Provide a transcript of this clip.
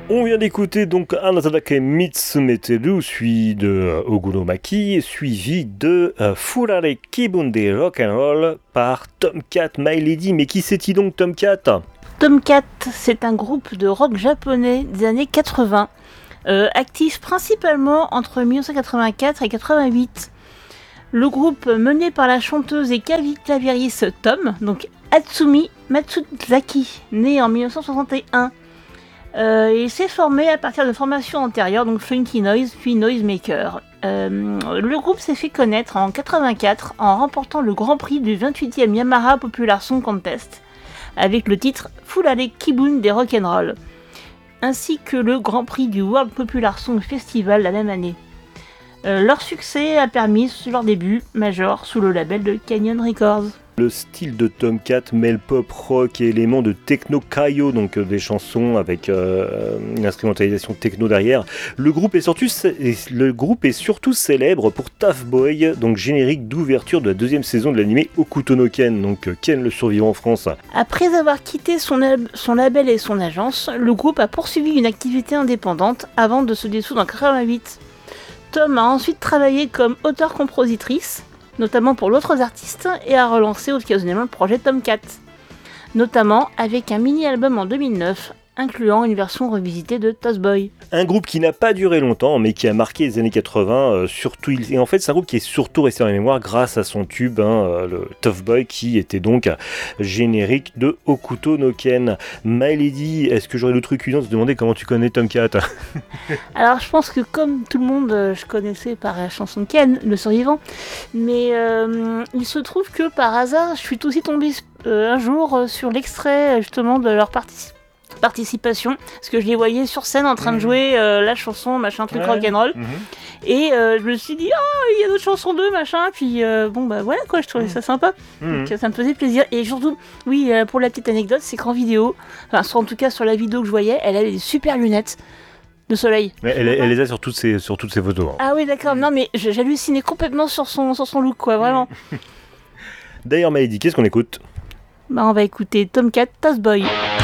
On vient d'écouter donc Anatadake Mitsumeteru, suivi de Ogunomaki, suivi de Furare Kibun de Rock'n'Roll par Tomcat My Lady. Mais qui c'est-il donc Tomcat ? Tomcat, c'est un groupe de rock japonais des années 80, actif principalement entre 1984 et 88. Le groupe mené par la chanteuse et claviériste Tom, donc Hatsumi Matsuzaki, née en 1961. Il s'est formé à partir de formations antérieures, donc Funky Noise puis Noisemaker. Le groupe s'est fait connaître en 84 en remportant le Grand Prix du 28e Yamaha Popular Song Contest avec le titre Furare Kibun des Rock'n'Roll, ainsi que le Grand Prix du World Popular Song Festival la même année. Leur succès a permis leur début majeur sous le label de Canyon Records. Le style de Tomcat mêle pop rock et éléments de techno kaio, donc des chansons avec une instrumentalisation techno derrière. Le groupe est surtout célèbre pour Tough Boy, donc générique d'ouverture de la deuxième saison de l'anime Hokuto no Ken, donc Ken le survivant en France. Après avoir quitté son label et son agence, le groupe a poursuivi une activité indépendante avant de se dissoudre en 88. Tom a ensuite travaillé comme auteur-compositrice, notamment pour d'autres artistes, et a relancé occasionnellement le projet Tomcat, notamment avec un mini-album en 2009, incluant une version revisitée de Toss Boy. Un groupe qui n'a pas duré longtemps, mais qui a marqué les années 80, surtout, et en fait c'est un groupe qui est surtout resté dans la mémoire grâce à son tube, le Tough Boy, qui était donc générique de Hokuto no Ken. My Lady, est-ce que j'aurais le truc cuisant de te demander comment tu connais Tomcat ? Alors je pense que comme tout le monde, je connaissais par la chanson de Ken, le survivant, mais il se trouve que par hasard, je suis aussi tombée un jour sur l'extrait justement de leur participation, parce que je les voyais sur scène en train de jouer la chanson machin truc rock'n'roll, et je me suis dit il y a d'autres chansons d'eux machin, puis voilà quoi, je trouvais ça sympa, donc ça me faisait plaisir. Et surtout pour la petite anecdote, c'est qu'en vidéo, en tout cas sur la vidéo que je voyais, elle avait des super lunettes de soleil. Ouais, elle les a sur toutes ses photos. Ah oui d'accord, non mais j'hallucinais complètement sur son look quoi, vraiment. D'ailleurs My Lady, qu'est-ce qu'on écoute ? On va écouter Tomcat Toss Boy.